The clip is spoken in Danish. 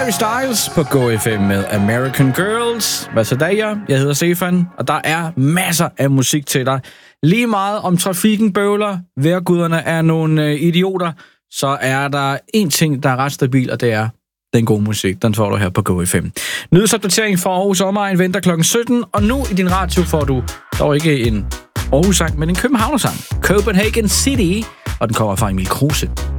Harry Styles på GoFM med American Girls. Hvad så der, jeg hedder Stefan, og der er masser af musik til dig. Lige meget om trafikken bøvler, vejrguderne er nogle idioter, så er der en ting, der er ret stabil, og det er den gode musik. Den får du her på GoFM. Nyhedsopdatering fra Aarhus Omegn venter kl. 17, og nu i din radio får du dog ikke en Aarhus-sang, men en Københavner-sang. Copenhagen City, og den kommer fra Emil Kruse.